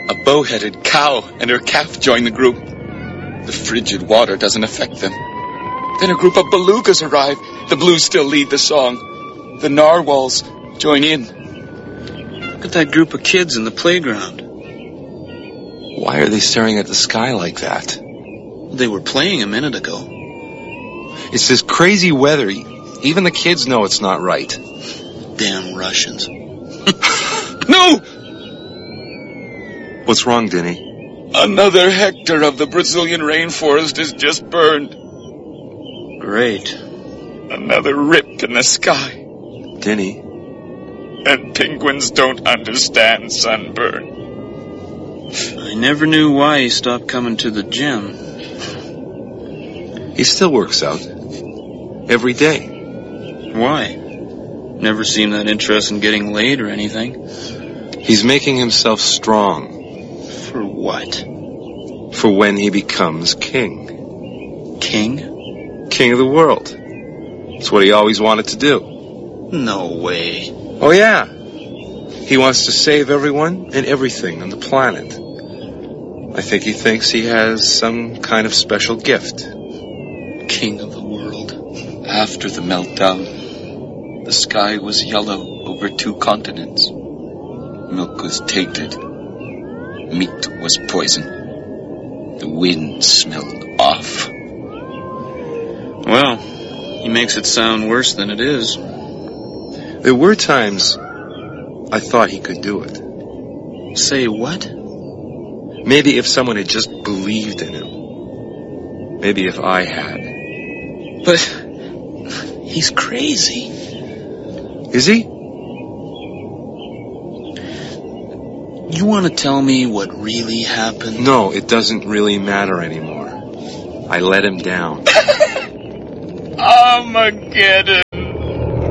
A bow-headed cow and her calf join the group. The frigid water doesn't affect them. Then a group of belugas arrive. The blues still lead the song. The narwhals join in. Look at that group of kids in the playground. Why are they staring at the sky like that? They were playing a minute ago. It's this crazy weather. Even the kids know it's not right. Damn Russians. No! What's wrong, Denny? Another hectare of the Brazilian rainforest is just burned. Great. Another rip in the sky. Denny? And penguins don't understand sunburn. I never knew why he stopped coming to the gym. He still works out. Every day. Why? Never seemed that interested in getting laid or anything. He's making himself strong. For what? For when he becomes king. King? King of the world. It's what he always wanted to do. No way. Oh yeah. He wants to save everyone and everything on the planet. I think he thinks he has some kind of special gift. King of the world. After the meltdown, the sky was yellow over 2 continents. Milk was tainted. Meat was poison. The wind smelled off. Well, he makes it sound worse than it is. There were times I thought he could do it. Say what? Maybe if someone had just believed in him. Maybe if I had. But he's crazy. Is he? You want to tell me what really happened? No, it doesn't really matter anymore. I let him down. Armageddon!